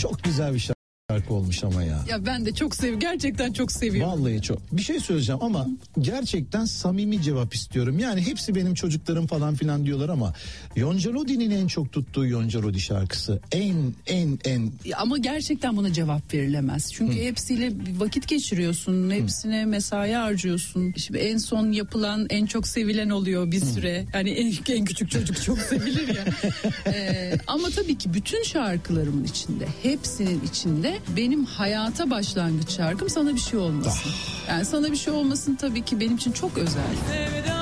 Çok güzel bir şarkı olmuş ama ya. Ya ben de çok gerçekten çok seviyorum. Vallahi çok. Bir şey söyleyeceğim ama gerçekten samimi cevap istiyorum. Yani hepsi benim çocuklarım falan filan diyorlar ama Yonca Lodi'nin en çok tuttuğu Yonca Lodi şarkısı. En. Ama gerçekten buna cevap verilemez. Çünkü hepsiyle vakit geçiriyorsun. Hepsine mesai harcıyorsun. Şimdi en son yapılan en çok sevilen oluyor bir süre. Yani en küçük çocuk çok sevilir ya. Ama tabii ki bütün şarkılarımın içinde, hepsinin içinde benim hayata başlangıç şarkım Sana Bir Şey Olmasın. Yani Sana Bir Şey Olmasın tabii ki benim için çok özel.